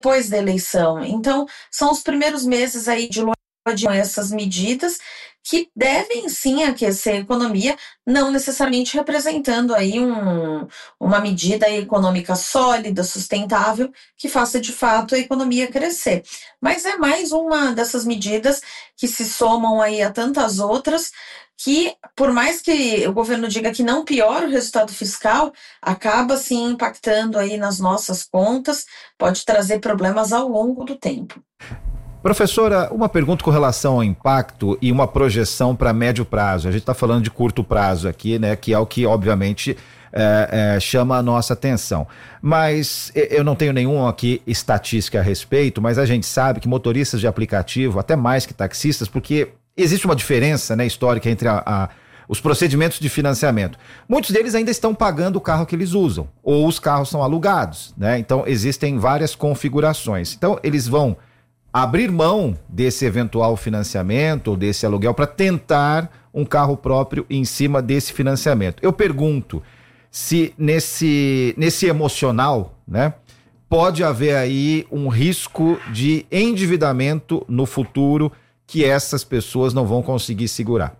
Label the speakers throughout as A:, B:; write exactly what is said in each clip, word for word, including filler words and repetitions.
A: depois da eleição. Então, são os primeiros meses aí de lua de mel, essas medidas que devem sim aquecer a economia, não necessariamente representando aí um, uma medida econômica sólida, sustentável, que faça de fato a economia crescer. Mas é mais uma dessas medidas que se somam aí a tantas outras, que por mais que o governo diga que não piora o resultado fiscal, acaba sim impactando aí nas nossas contas, pode trazer problemas ao longo do tempo.
B: Professora, uma pergunta com relação ao impacto e uma projeção para médio prazo. A gente está falando de curto prazo aqui, né? Que é o que, obviamente, é, é, chama a nossa atenção. Mas eu não tenho nenhuma aqui estatística a respeito, mas a gente sabe que motoristas de aplicativo, até mais que taxistas, porque existe uma diferença, né, histórica entre a, a, os procedimentos de financiamento. Muitos deles ainda estão pagando o carro que eles usam, ou os carros são alugados, né? Então, existem várias configurações. Então, eles vão abrir mão desse eventual financiamento ou desse aluguel para tentar um carro próprio em cima desse financiamento. Eu pergunto se nesse, nesse emocional, né, pode haver aí um risco de endividamento no futuro que essas pessoas não vão conseguir segurar.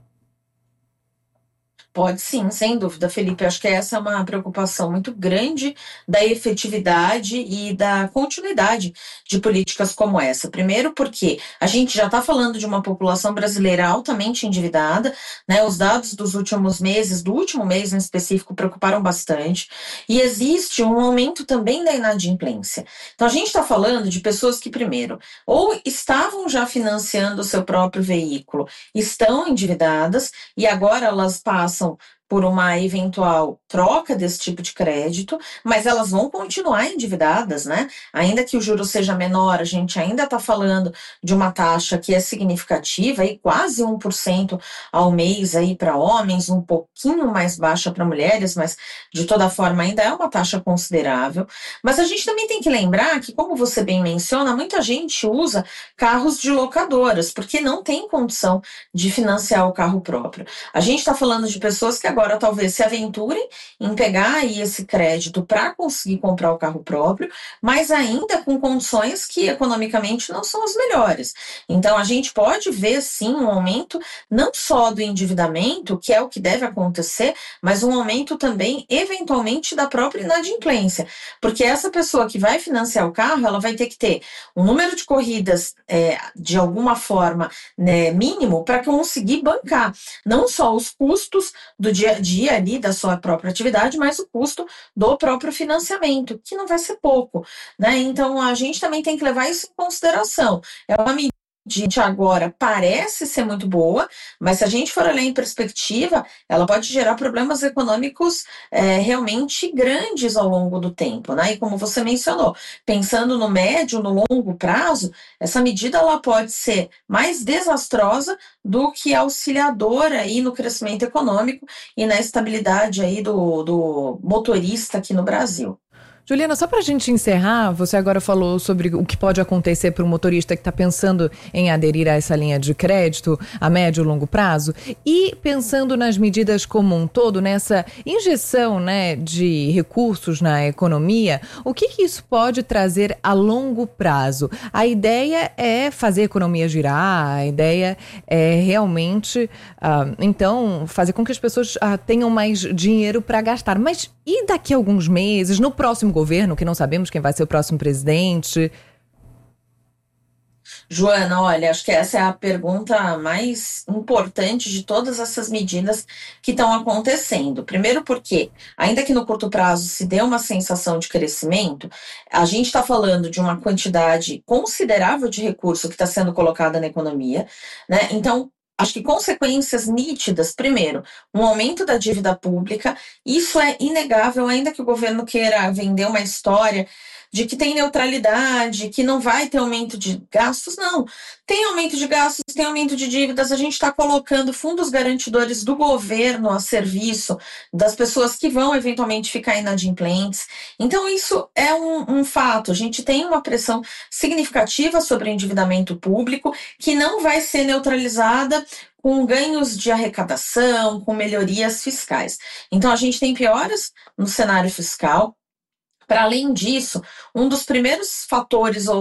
A: Pode sim, sem dúvida, Felipe. Acho que essa é uma preocupação muito grande da efetividade e da continuidade de políticas como essa. Primeiro porque a gente já está falando de uma população brasileira altamente endividada, né? Os dados dos últimos meses, do último mês em específico, preocuparam bastante. E existe um aumento também da inadimplência. Então a gente está falando de pessoas que, primeiro, ou estavam já financiando o seu próprio veículo, estão endividadas e agora elas passam por uma eventual troca desse tipo de crédito, mas elas vão continuar endividadas, né? Ainda que o juro seja menor, a gente ainda está falando de uma taxa que é significativa, aí quase um por cento ao mês aí para homens, um pouquinho mais baixa para mulheres, mas de toda forma ainda é uma taxa considerável. Mas a gente também tem que lembrar que, como você bem menciona, muita gente usa carros de locadoras, porque não tem condição de financiar o carro próprio. A gente está falando de pessoas que agora talvez se aventurem em pegar aí esse crédito para conseguir comprar o carro próprio, mas ainda com condições que economicamente não são as melhores. Então a gente pode ver sim um aumento não só do endividamento, que é o que deve acontecer, mas um aumento também eventualmente da própria inadimplência, porque essa pessoa que vai financiar o carro, ela vai ter que ter um número de corridas é, de alguma forma, né, mínimo para conseguir bancar não só os custos do dia a dia ali da sua própria atividade, mas o custo do próprio financiamento, que não vai ser pouco, né? Então a gente também tem que levar isso em consideração. É uma medida agora parece ser muito boa, mas se a gente for olhar em perspectiva, ela pode gerar problemas econômicos é, realmente grandes ao longo do tempo, né? E como você mencionou, pensando no médio, no longo prazo, essa medida ela pode ser mais desastrosa do que auxiliadora aí no crescimento econômico e na estabilidade aí do, do motorista aqui no Brasil.
C: Juliana, só para a gente encerrar, você agora falou sobre o que pode acontecer para um motorista que está pensando em aderir a essa linha de crédito a médio e longo prazo e pensando nas medidas como um todo, nessa injeção, né, de recursos na economia, o que, que isso pode trazer a longo prazo? A ideia é fazer a economia girar, a ideia é realmente, uh, então, fazer com que as pessoas uh, tenham mais dinheiro para gastar. Mas e daqui a alguns meses, no próximo governo, que não sabemos quem vai ser o próximo presidente?
A: Joana, olha, acho que essa é a pergunta mais importante de todas essas medidas que estão acontecendo. Primeiro porque, ainda que no curto prazo se dê uma sensação de crescimento, a gente está falando de uma quantidade considerável de recurso que está sendo colocada na economia, né? Então, acho que consequências nítidas, primeiro, um aumento da dívida pública, isso é inegável, ainda que o governo queira vender uma história de que tem neutralidade, que não vai ter aumento de gastos, não. Tem aumento de gastos, tem aumento de dívidas, a gente está colocando fundos garantidores do governo a serviço das pessoas que vão eventualmente ficar inadimplentes. Então, isso é um, um fato. A gente tem uma pressão significativa sobre o endividamento público que não vai ser neutralizada com ganhos de arrecadação, com melhorias fiscais. Então, a gente tem pioras no cenário fiscal. Para além disso, um dos primeiros fatores ou